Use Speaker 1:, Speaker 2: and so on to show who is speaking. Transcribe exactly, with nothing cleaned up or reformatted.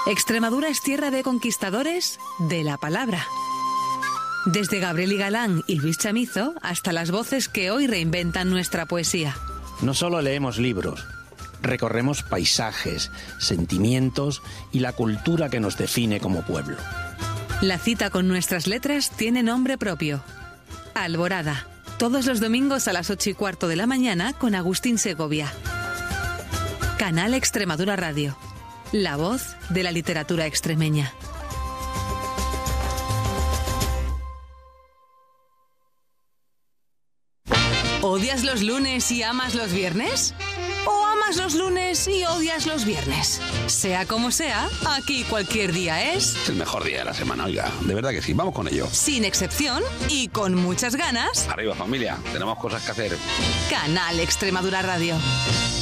Speaker 1: Extremadura es tierra de conquistadores de la palabra. Desde Gabriel y Galán y Luis Chamizo hasta las voces que hoy reinventan nuestra poesía.
Speaker 2: No solo leemos libros, recorremos paisajes, sentimientos y la cultura que nos define como pueblo.
Speaker 1: La cita con nuestras letras tiene nombre propio. Alborada. Todos los domingos a las ocho y cuarto de la mañana con Agustín Segovia. Canal Extremadura Radio. La voz de la literatura extremeña. ¿Odias los lunes y amas los viernes? ¿O amas los lunes y odias los viernes? Sea como sea, aquí cualquier día es...
Speaker 3: Es el mejor día de la semana, oiga. De verdad que sí, vamos con ello.
Speaker 1: Sin excepción y con muchas ganas.
Speaker 3: Arriba, familia, tenemos cosas que hacer.
Speaker 1: Canal Extremadura Radio.